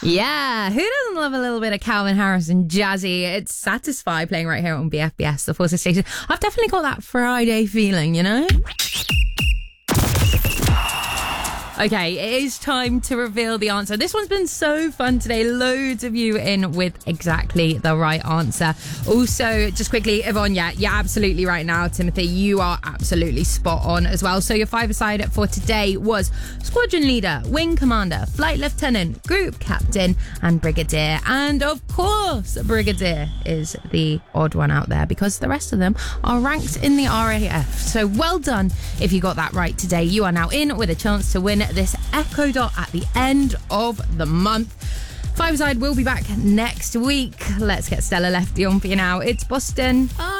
Yeah, who doesn't love a little bit of Calvin Harris and Jazzy? It's Satisfy playing right here on BFBS, the Forces Station. I've definitely got that Friday feeling, you know? Okay, it is time to reveal the answer. This one's been so fun today. Loads of you in with exactly the right answer. Also, just quickly, Yvonne, yeah, you're absolutely right now. Timothy, you are absolutely spot on as well. So your five-a-side for today was Squadron Leader, Wing Commander, Flight Lieutenant, Group Captain, and Brigadier. And of course, Brigadier is the odd one out there because the rest of them are ranked in the RAF. So well done if you got that right today. You are now in with a chance to win this Echo Dot at the end of the month. Five-a-side will be back next week. Let's get Stella Lefty on for you now. It's Boston.